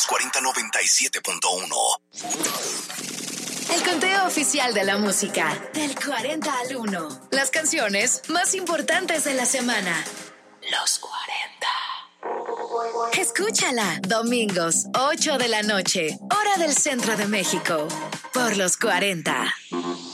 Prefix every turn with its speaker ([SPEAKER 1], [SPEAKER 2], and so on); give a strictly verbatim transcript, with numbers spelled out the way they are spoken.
[SPEAKER 1] Los cuarenta noventa y siete punto uno.
[SPEAKER 2] El conteo oficial de la música. Del cuarenta al uno. Las canciones más importantes de la semana. Los cuarenta. Escúchala. Domingos, ocho de la noche. Hora del centro de México. Por los cuarenta.